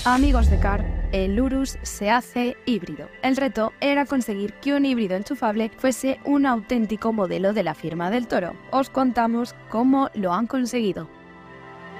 Amigos de Car, el Urus se hace híbrido. El reto era conseguir que un híbrido enchufable fuese un auténtico modelo de la firma del Toro. Os contamos cómo lo han conseguido.